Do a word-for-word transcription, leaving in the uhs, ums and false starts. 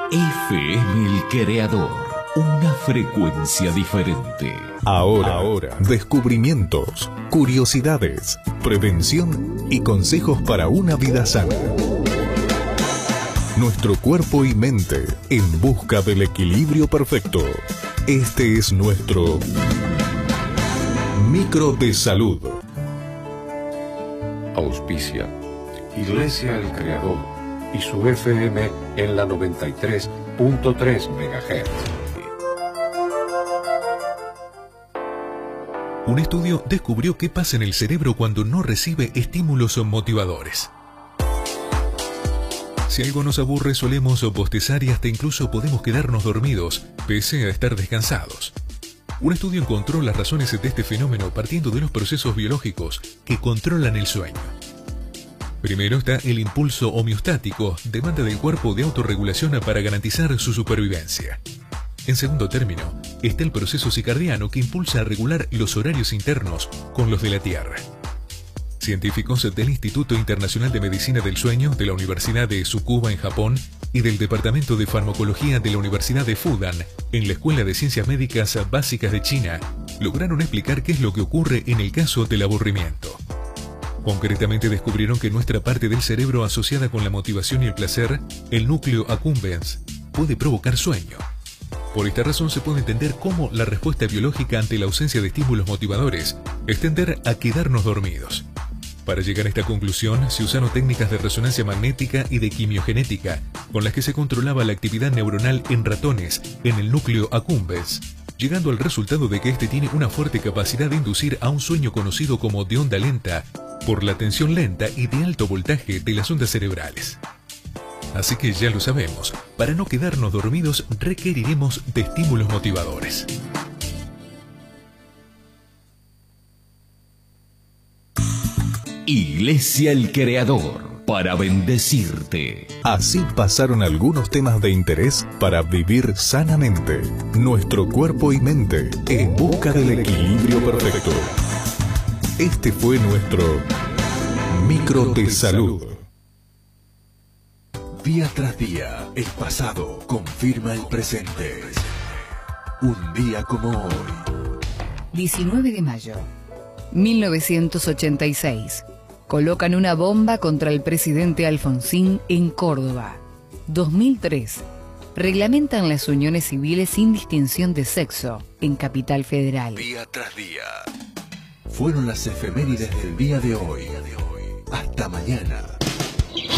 F M El Creador, una frecuencia diferente. Ahora, ahora, descubrimientos, curiosidades, prevención y consejos para una vida sana. Nuestro cuerpo y mente en busca del equilibrio perfecto. Este es nuestro Micro de Salud. Auspicia Iglesia El Creador y su F M en la noventa y tres punto tres megahertz. Un estudio descubrió qué pasa en el cerebro cuando no recibe estímulos motivadores. Si algo nos aburre, solemos bostezar y hasta incluso podemos quedarnos dormidos, pese a estar descansados. Un estudio encontró las razones de este fenómeno partiendo de los procesos biológicos que controlan el sueño. Primero está el impulso homeostático, demanda del cuerpo de autorregulación para garantizar su supervivencia. En segundo término, está el proceso circadiano que impulsa a regular los horarios internos con los de la Tierra. Científicos del Instituto Internacional de Medicina del Sueño de la Universidad de Tsukuba en Japón y del Departamento de Farmacología de la Universidad de Fudan en la Escuela de Ciencias Médicas Básicas de China lograron explicar qué es lo que ocurre en el caso del aburrimiento. Concretamente descubrieron que nuestra parte del cerebro asociada con la motivación y el placer, el núcleo accumbens, puede provocar sueño. Por esta razón se puede entender cómo la respuesta biológica ante la ausencia de estímulos motivadores es tender a quedarnos dormidos. Para llegar a esta conclusión se usaron técnicas de resonancia magnética y de quimiogenética con las que se controlaba la actividad neuronal en ratones en el núcleo accumbens, llegando al resultado de que este tiene una fuerte capacidad de inducir a un sueño conocido como de onda lenta por la tensión lenta y de alto voltaje de las ondas cerebrales. Así que ya lo sabemos, para no quedarnos dormidos requeriremos de estímulos motivadores. Iglesia El Creador, para bendecirte. Así pasaron algunos temas de interés para vivir sanamente. Nuestro cuerpo y mente en busca del equilibrio perfecto. Este fue nuestro Micro de Salud. Día tras día, el pasado confirma el presente. Un día como hoy. diecinueve de mayo, mil novecientos ochenta y seis. Colocan una bomba contra el presidente Alfonsín en Córdoba. dos mil tres. Reglamentan las uniones civiles sin distinción de sexo en Capital Federal. Día tras día. Fueron las efemérides del día de hoy. Hasta mañana.